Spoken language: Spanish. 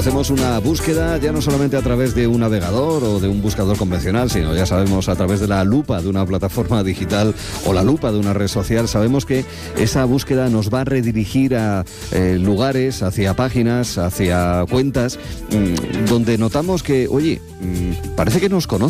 hacemos una búsqueda ya no solamente a través de un navegador o de un buscador convencional, sino ya sabemos a través de la lupa de una plataforma digital o la lupa de una red social, sabemos que esa búsqueda nos va a redirigir a lugares, hacia páginas, hacia cuentas, donde notamos que, oye, parece que nos conocen.